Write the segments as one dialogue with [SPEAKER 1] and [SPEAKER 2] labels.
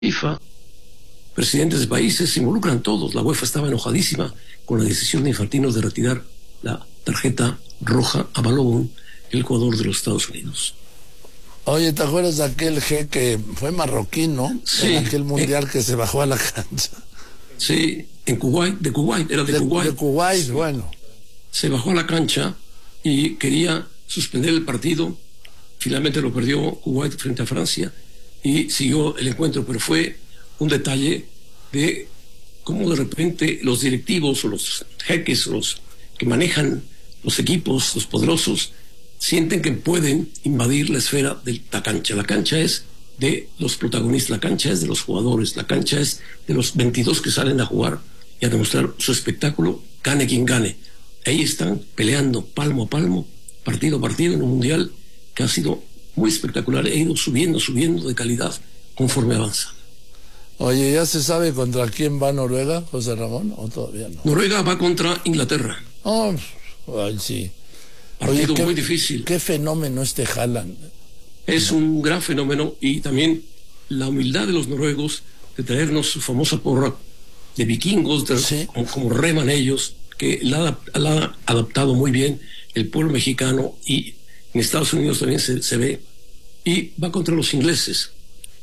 [SPEAKER 1] FIFA, presidentes de países, se involucran todos. La UEFA estaba enojadísima con la decisión de Infantino de retirar la tarjeta roja a Balogun, el jugador de los Estados Unidos.
[SPEAKER 2] Oye, ¿te acuerdas de aquel que fue marroquí, no?
[SPEAKER 1] Sí.
[SPEAKER 2] En aquel mundial que se bajó a la cancha.
[SPEAKER 1] Sí, en Kuwait, era de Kuwait.
[SPEAKER 2] De Kuwait, sí. Bueno.
[SPEAKER 1] Se bajó a la cancha y quería suspender el partido. Finalmente lo perdió Kuwait frente a Francia y siguió el encuentro, pero fue un detalle de cómo de repente los directivos o los jeques o los que manejan los equipos, los poderosos, sienten que pueden invadir la esfera de la cancha. La cancha es de los protagonistas, la cancha es de los jugadores, la cancha es de los 22 que salen a jugar y a demostrar su espectáculo, gane quien gane. Ahí están peleando palmo a palmo, partido a partido, en un mundial que ha sido muy espectacular, ha ido subiendo de calidad conforme avanza.
[SPEAKER 2] Oye, ¿ya se sabe contra quién va Noruega, José Ramón, o todavía no?
[SPEAKER 1] Noruega va contra Inglaterra.
[SPEAKER 2] Oh, ay, sí.
[SPEAKER 1] Partido
[SPEAKER 2] Oye,
[SPEAKER 1] muy difícil.
[SPEAKER 2] Qué fenómeno este Haaland.
[SPEAKER 1] Es un gran fenómeno y también la humildad de los noruegos de traernos su famosa porra de vikingos,
[SPEAKER 2] Sí.
[SPEAKER 1] como reman ellos, que la ha adaptado muy bien el pueblo mexicano y en Estados Unidos también se ve. Y va contra los ingleses.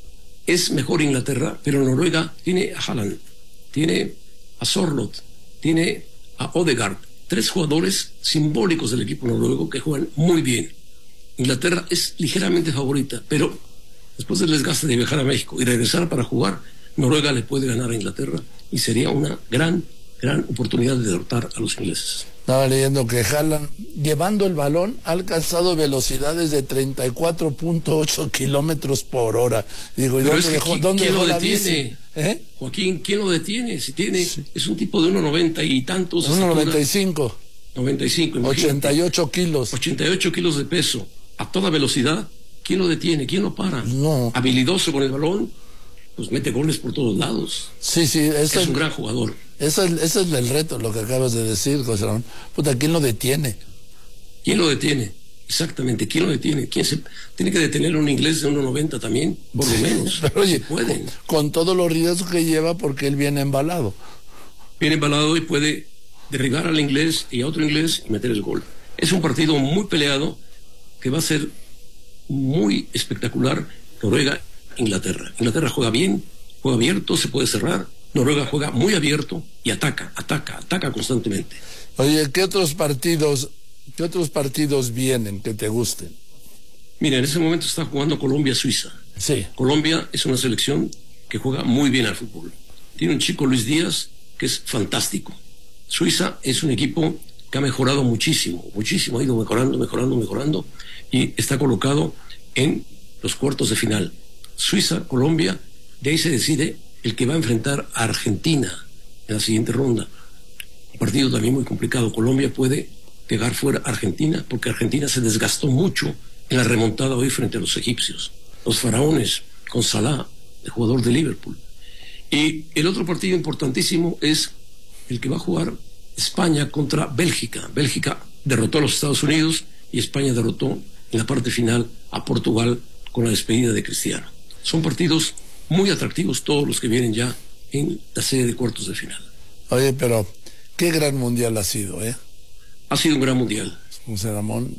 [SPEAKER 1] Es mejor Inglaterra, pero Noruega tiene a Haaland, tiene a Sorloth, tiene a Odegaard, 3 jugadores simbólicos del equipo noruego que juegan muy bien. Inglaterra es ligeramente favorita, pero después del desgaste de viajar a México y regresar para jugar, Noruega le puede ganar a Inglaterra y sería una gran oportunidad de derrotar a los ingleses.
[SPEAKER 2] Estaba leyendo que Haaland, llevando el balón, ha alcanzado velocidades de 34.8 kilómetros por hora. Digo, ¿y
[SPEAKER 1] pero
[SPEAKER 2] dónde dejó, ¿dónde
[SPEAKER 1] ¿quién
[SPEAKER 2] dejó
[SPEAKER 1] lo
[SPEAKER 2] la
[SPEAKER 1] detiene?
[SPEAKER 2] bici?
[SPEAKER 1] Joaquín, ¿quién lo detiene? Si tiene,
[SPEAKER 2] Sí.
[SPEAKER 1] Es un tipo de 1,90 y tantos.
[SPEAKER 2] 1.95.
[SPEAKER 1] 95,
[SPEAKER 2] 88 kilos.
[SPEAKER 1] 88 kilos de peso, a toda velocidad. ¿Quién lo detiene? ¿Quién lo para?
[SPEAKER 2] No.
[SPEAKER 1] Habilidoso con el balón, pues mete goles por todos lados.
[SPEAKER 2] Sí,
[SPEAKER 1] Es un gran jugador.
[SPEAKER 2] Ese es el reto, lo que acabas de decir, José Ramón. Puta, ¿quién lo detiene?
[SPEAKER 1] ¿Quién lo detiene? Exactamente, ¿quién lo detiene? Tiene que detener a un inglés de 1,90 también, por lo menos?
[SPEAKER 2] Pero oye,
[SPEAKER 1] Si pueden.
[SPEAKER 2] con todos los riesgos que lleva, porque él viene embalado.
[SPEAKER 1] Viene embalado y puede derribar al inglés y a otro inglés y meter el gol. Es un partido muy peleado que va a ser muy espectacular. Noruega-Inglaterra. Inglaterra juega bien, juega abierto, se puede cerrar. Noruega juega muy abierto y ataca constantemente.
[SPEAKER 2] Oye, ¿qué otros partidos vienen que te gusten?
[SPEAKER 1] Mira, en ese momento está jugando Colombia-Suiza.
[SPEAKER 2] Sí.
[SPEAKER 1] Colombia es una selección que juega muy bien al fútbol. Tiene un chico, Luis Díaz, que es fantástico. Suiza es un equipo que ha mejorado muchísimo, ha ido mejorando y está colocado en los cuartos de final. Suiza, Colombia, de ahí se decide el que va a enfrentar a Argentina en la siguiente ronda. Un partido también muy complicado. Colombia puede pegar fuera a Argentina porque Argentina se desgastó mucho en la remontada hoy frente a los egipcios. Los faraones con Salah, el jugador de Liverpool. Y el otro partido importantísimo es el que va a jugar España contra Bélgica. Bélgica derrotó a los Estados Unidos y España derrotó en la parte final a Portugal con la despedida de Cristiano. Son partidos muy atractivos todos los que vienen ya en la serie de cuartos de final.
[SPEAKER 2] Oye, pero qué gran mundial ha sido, ¿eh?
[SPEAKER 1] Ha sido un gran mundial.
[SPEAKER 2] José Ramón,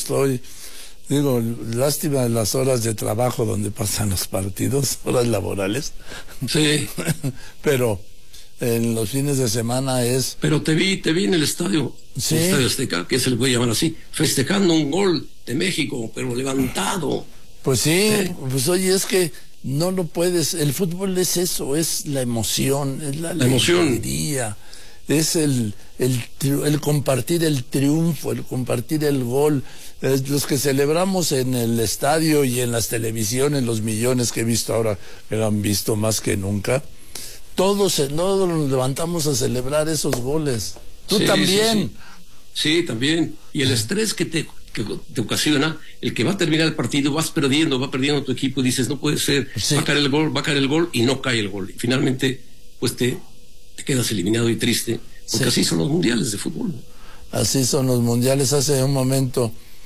[SPEAKER 2] lástima de las horas de trabajo donde pasan los partidos, horas laborales.
[SPEAKER 1] Sí.
[SPEAKER 2] Pero en los fines de semana es...
[SPEAKER 1] Pero te vi en el estadio,
[SPEAKER 2] Sí.
[SPEAKER 1] el Estadio Azteca, que se le puede llamar así, festejando un gol de México, pero levantado.
[SPEAKER 2] Pues sí, pues oye, es que no lo puedes, el fútbol es eso, es la emoción, es la
[SPEAKER 1] emoción.
[SPEAKER 2] alegría, es el compartir el triunfo, el compartir el gol. Los que celebramos en el estadio y en las televisiones, los millones que he visto ahora, que lo han visto más que nunca, todos nos levantamos a celebrar esos goles. Tú
[SPEAKER 1] Sí,
[SPEAKER 2] también.
[SPEAKER 1] Sí, también. Y el estrés que te ocasiona, el que va a terminar el partido, va perdiendo tu equipo y dices, no puede ser,
[SPEAKER 2] Sí.
[SPEAKER 1] va a caer el gol y no cae el gol. Y finalmente, pues te quedas eliminado y triste, porque
[SPEAKER 2] Sí.
[SPEAKER 1] así son los mundiales de fútbol.
[SPEAKER 2] Así son los mundiales. Hace un momento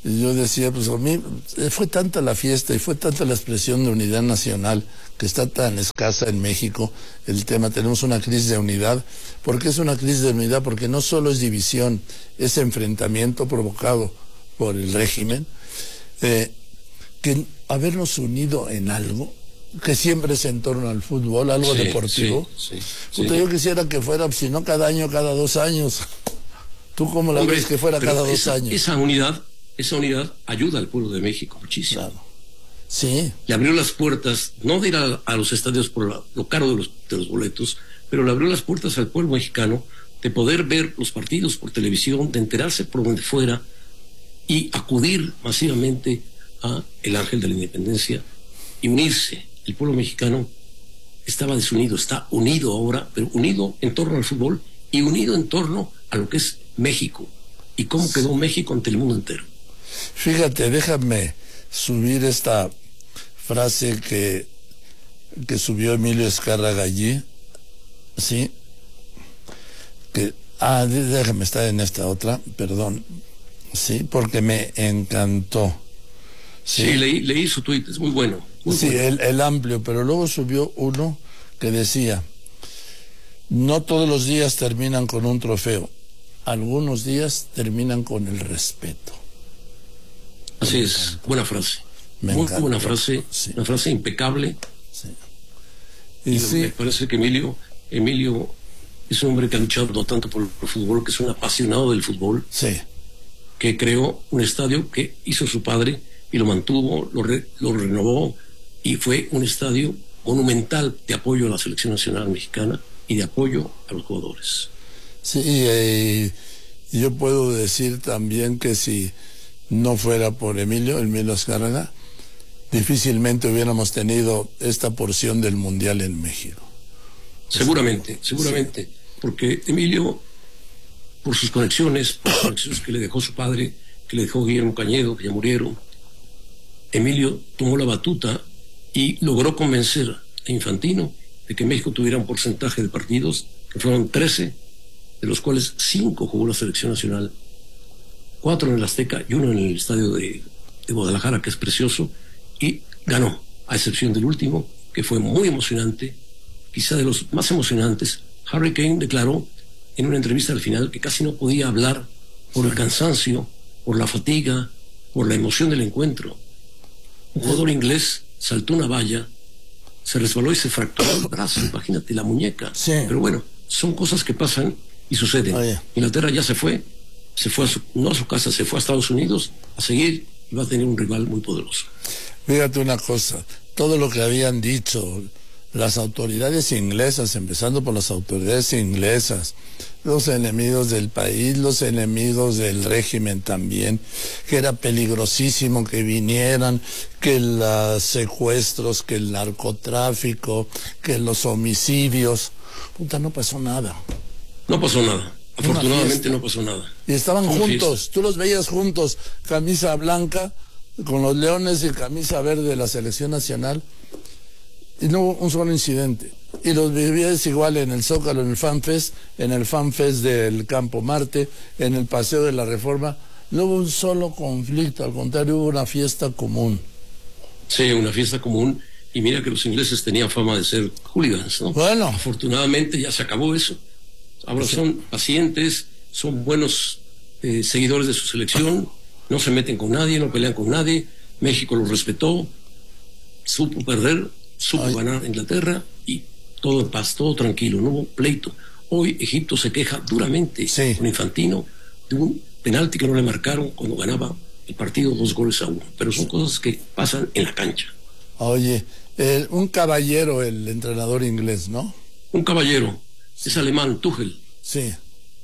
[SPEAKER 2] Y yo decía, pues a mí fue tanta la fiesta y fue tanta la expresión de unidad nacional que está tan escasa en México. El tema, tenemos una crisis de unidad. ¿Por qué es una crisis de unidad? Porque no solo es división, es enfrentamiento provocado por el régimen, que habernos unido en algo, que siempre es en torno al fútbol, algo deportivo. Puta, yo quisiera que fuera, si no cada año, cada 2 años. ¿Tú cómo la ves que fuera cada 2 años?
[SPEAKER 1] Esa unidad ayuda al pueblo de México muchísimo.
[SPEAKER 2] Claro. Sí.
[SPEAKER 1] Le abrió las puertas, no de ir a los estadios por lo caro de los boletos, pero le abrió las puertas al pueblo mexicano de poder ver los partidos por televisión, de enterarse por donde fuera y acudir masivamente a el Ángel de la Independencia y unirse. El pueblo mexicano estaba desunido, está unido ahora, pero unido en torno al fútbol y unido en torno a lo que es México y cómo quedó México ante el mundo entero.
[SPEAKER 2] Fíjate, déjame subir esta frase que subió Emilio Azcárraga allí, ¿sí? Déjame estar en esta otra, perdón, sí, porque me encantó.
[SPEAKER 1] Sí, leí su tuit, es muy bueno.
[SPEAKER 2] Sí, el amplio, pero luego subió uno que decía, no todos los días terminan con un trofeo, algunos días terminan con el respeto.
[SPEAKER 1] Así es, buena frase. Muy buena frase, sí. Una frase impecable.
[SPEAKER 2] Sí.
[SPEAKER 1] Y me parece que Emilio es un hombre que ha luchado no tanto por el fútbol, que es un apasionado del fútbol.
[SPEAKER 2] Sí.
[SPEAKER 1] Que creó un estadio que hizo su padre y lo mantuvo, lo renovó, y fue un estadio monumental de apoyo a la selección nacional mexicana y de apoyo a los jugadores.
[SPEAKER 2] Sí, yo puedo decir también que si no fuera por Emilio Azcárraga, difícilmente hubiéramos tenido esta porción del Mundial en México.
[SPEAKER 1] Seguramente, sí. Porque Emilio, por sus conexiones que le dejó su padre, que le dejó Guillermo Cañedo, que ya murieron, Emilio tomó la batuta y logró convencer a Infantino de que México tuviera un porcentaje de partidos, que fueron 13, de los cuales 5 jugó la selección nacional, 4 en el Azteca y 1 en el estadio de Guadalajara, que es precioso, y ganó, a excepción del último, que fue muy emocionante, quizá de los más emocionantes. Harry Kane declaró en una entrevista al final que casi no podía hablar por el cansancio, por la fatiga, por la emoción del encuentro. Un jugador inglés saltó una valla, se resbaló y se fracturó el brazo, imagínate, la muñeca.
[SPEAKER 2] Sí.
[SPEAKER 1] Pero bueno, son cosas que pasan y suceden. Inglaterra ya se fue no a su casa, se fue a Estados Unidos a seguir y va a tener un rival muy poderoso.
[SPEAKER 2] Fíjate una cosa, todo lo que habían dicho las autoridades inglesas, empezando por las autoridades inglesas, los enemigos del país, los enemigos del régimen también, que era peligrosísimo que vinieran, que los secuestros, que el narcotráfico, que los homicidios. Puta, no pasó nada.
[SPEAKER 1] No pasó nada. Afortunadamente no pasó nada.
[SPEAKER 2] Y estaban juntos, tú los veías juntos, camisa blanca con los leones y camisa verde de la selección nacional, y no hubo un solo incidente. Y los vivías igual en el Zócalo, en el FanFest del Campo Marte, en el Paseo de la Reforma. No hubo un solo conflicto, al contrario, hubo una fiesta común.
[SPEAKER 1] Sí, una fiesta común. Y mira que los ingleses tenían fama de ser hooligans, ¿no?
[SPEAKER 2] Bueno.
[SPEAKER 1] Afortunadamente ya se acabó eso. Ahora son pacientes, son buenos seguidores de su selección, no se meten con nadie, no pelean con nadie. México los respetó, supo perder, supo ganar Inglaterra y todo en paz, todo tranquilo, no hubo pleito. Hoy Egipto se queja duramente con Infantino de un penalti que no le marcaron cuando ganaba el partido 2-1, pero son cosas que pasan en la cancha.
[SPEAKER 2] Oye, un caballero el entrenador inglés, ¿no?
[SPEAKER 1] Un caballero, es alemán, Tuchel.
[SPEAKER 2] Sí,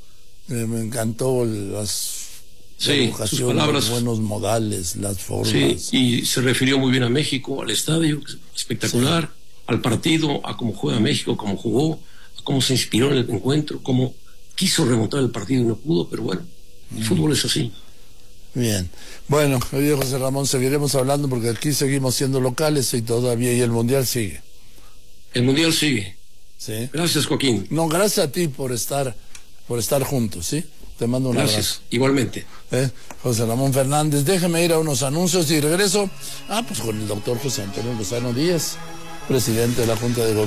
[SPEAKER 2] me encantó las
[SPEAKER 1] sus palabras,
[SPEAKER 2] los buenos modales, las formas.
[SPEAKER 1] Sí, y se refirió muy bien a México, al estadio, espectacular, al partido, a cómo juega México, cómo jugó, a cómo se inspiró en el encuentro, cómo quiso remontar el partido y no pudo, pero bueno, el fútbol es así.
[SPEAKER 2] Bien, bueno, oye José Ramón, seguiremos hablando porque aquí seguimos siendo locales y todavía, y el Mundial sigue.
[SPEAKER 1] El Mundial sigue.
[SPEAKER 2] Sí.
[SPEAKER 1] Gracias, Joaquín.
[SPEAKER 2] No, gracias a ti por estar juntos, ¿sí? Te mando un abrazo.
[SPEAKER 1] Gracias, igualmente.
[SPEAKER 2] José Ramón Fernández, déjeme ir a unos anuncios y regreso. Pues con el doctor José Antonio Lozano Díaz, presidente de la Junta de Gobierno.